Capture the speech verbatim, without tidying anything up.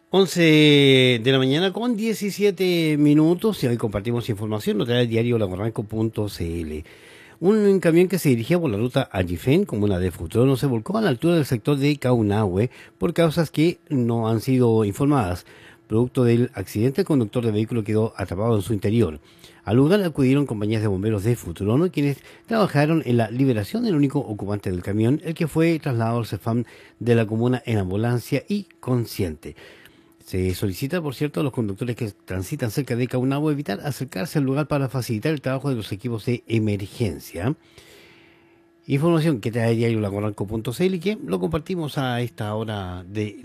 once de la mañana con diecisiete minutos y hoy compartimos información, nos trae el diario laborranco punto c l. Un camión que se dirigía por la ruta Allifén, comuna de Futrono, se volcó a la altura del sector de Caunahue por causas que no han sido informadas. Producto del accidente, el conductor del vehículo quedó atrapado en su interior. Al lugar acudieron compañías de bomberos de Futrono, quienes trabajaron en la liberación del único ocupante del camión, el que fue trasladado al CEFAM de la comuna en ambulancia y consciente. Se solicita, por cierto, a los conductores que transitan cerca de Caunahue evitar acercarse al lugar para facilitar el trabajo de los equipos de emergencia. Información que trae diario laborranco punto c l y que lo compartimos a esta hora de